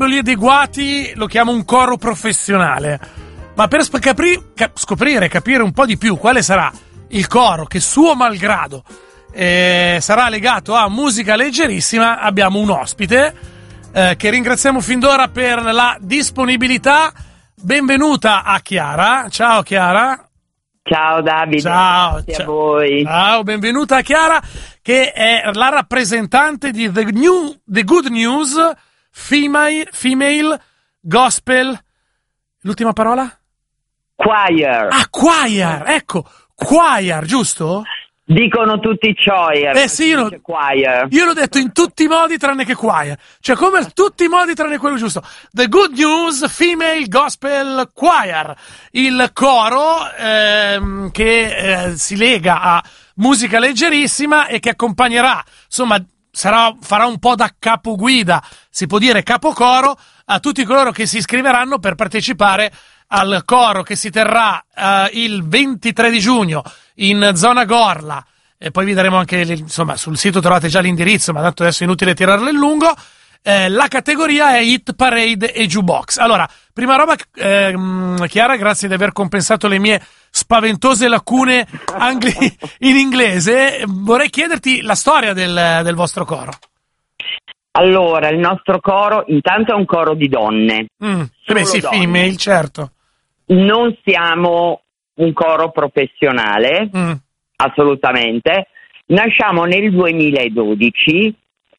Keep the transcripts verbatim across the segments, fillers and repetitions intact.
vocaboli adeguati lo chiamo un coro professionale. Ma per sp- capri- cap- scoprire, capire un po' di più quale sarà il coro che suo malgrado eh, sarà legato a musica leggerissima, abbiamo un ospite eh, che ringraziamo fin d'ora per la disponibilità. Benvenuta a Chiara. Ciao Chiara. Ciao Davide, ciao, grazie ciao. a voi. Ciao, benvenuta a Chiara, che è la rappresentante di The, New, The Good News Female, female Gospel. L'ultima parola? Choir. Ah, choir, ecco, choir, giusto? Dicono tutti choir. Eh sì, io, choir. io l'ho detto in tutti i modi tranne che choir. Cioè, come tutti i modi tranne quello giusto. The Good News Female Gospel Choir. Il coro ehm, che eh, si lega a musica leggerissima e che accompagnerà, insomma, sarà, farà un po' da capoguida, si può dire capocoro, a tutti coloro che si iscriveranno per partecipare al coro che si terrà uh, il ventitré di giugno in zona Gorla, e poi vi daremo anche, insomma, sul sito trovate già l'indirizzo, ma tanto adesso è inutile tirarlo in lungo. Eh, la categoria è Hit Parade e Jukebox. Allora, prima roba, eh, Chiara, grazie di aver compensato le mie spaventose lacune angli- in inglese. Vorrei chiederti la storia del, del vostro coro. Allora, il nostro coro intanto è un coro di donne. Mm, beh, sì, donne. female, certo. Non siamo un coro professionale, mm. assolutamente. Nasciamo nel duemiladodici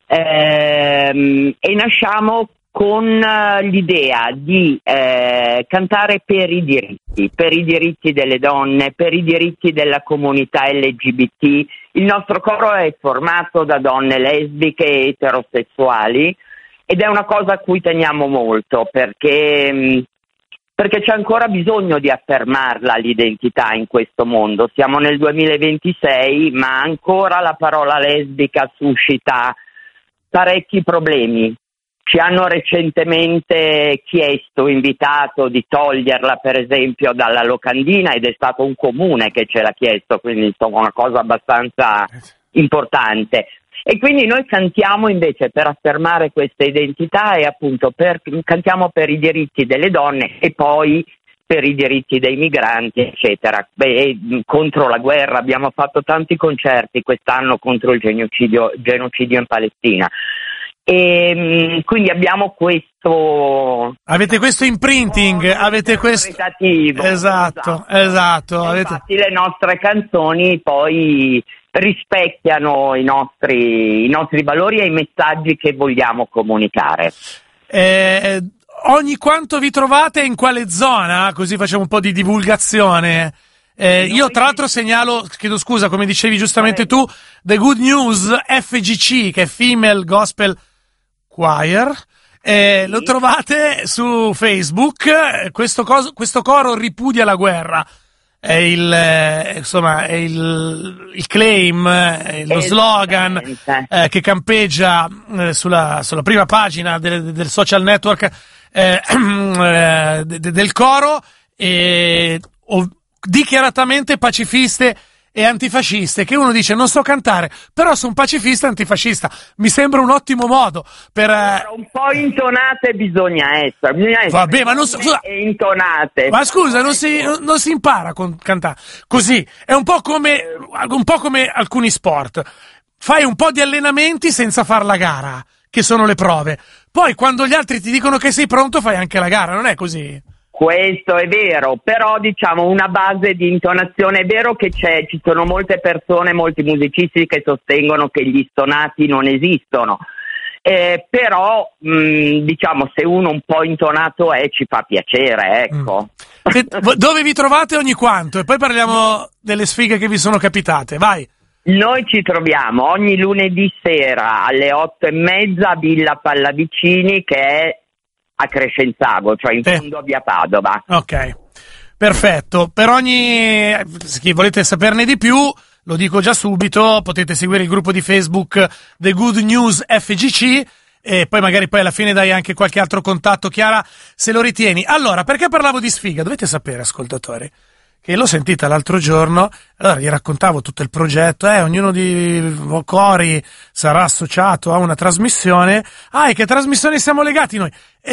ehm, e nasciamo con l'idea di eh, cantare per i diritti, per i diritti delle donne, per i diritti della comunità L G B T. Il nostro coro è formato da donne lesbiche e eterosessuali ed è una cosa a cui teniamo molto perché, perché c'è ancora bisogno di affermarla l'identità in questo mondo. Siamo nel duemilaventisei, ma ancora la parola lesbica suscita parecchi problemi. Ci hanno recentemente chiesto, invitato di toglierla per esempio dalla locandina ed è stato un comune che ce l'ha chiesto, quindi insomma una cosa abbastanza importante. E quindi noi cantiamo invece per affermare questa identità e appunto per, cantiamo per i diritti delle donne e poi per i diritti dei migranti, eccetera. Beh, contro la guerra abbiamo fatto tanti concerti quest'anno contro il genocidio, genocidio in Palestina. E quindi abbiamo questo avete questo imprinting, oh, avete questo esatto, esatto, esatto. Avete... Infatti le nostre canzoni poi rispecchiano i nostri, i nostri valori e i messaggi che vogliamo comunicare. Eh, ogni quanto vi trovate, in quale zona? Così facciamo un po' di divulgazione. Eh, io tra l'altro segnalo, chiedo scusa, come dicevi giustamente tu, The Good News F G C, che è Female Gospel Choir, eh, sì. Lo trovate su Facebook. Questo, coso, questo coro ripudia la guerra, è il, eh, insomma, è il, il claim, è lo slogan eh, che campeggia eh, sulla, sulla prima pagina del, del social network eh, eh, del coro, e ov- dichiaratamente pacifiste e antifasciste, che uno dice non so cantare, però sono pacifista e antifascista. Mi sembra un ottimo modo per eh... un po' intonate bisogna essere, bisogna essere vabbè, ma non so, scusa, intonate. Ma scusa, non si, non si impara con cantare così, è un po' come un po' come alcuni sport. Fai un po' di allenamenti senza far la gara, che sono le prove. Poi quando gli altri ti dicono che sei pronto fai anche la gara, non è così? Questo è vero, però diciamo una base di intonazione. È vero che c'è, ci sono molte persone, molti musicisti che sostengono che gli stonati non esistono, eh, però mh, diciamo se uno un po' intonato è, ci fa piacere, ecco. Mm. Dove vi trovate ogni quanto? E poi parliamo delle sfighe che vi sono capitate, vai. Noi ci troviamo ogni lunedì sera alle otto e mezza a Villa Pallavicini, che è a Crescenzago, cioè in fondo a via Padova. Ok, perfetto. Per ogni, se volete saperne di più, lo dico già subito, potete seguire il gruppo di Facebook The Good News F G C e poi magari poi alla fine dai anche qualche altro contatto, Chiara, se lo ritieni. Allora, perché parlavo di sfiga? Dovete sapere, ascoltatori, che l'ho sentita l'altro giorno, allora gli raccontavo tutto il progetto, eh, ognuno di cori sarà associato a una trasmissione. Ah, e che trasmissione siamo legati noi?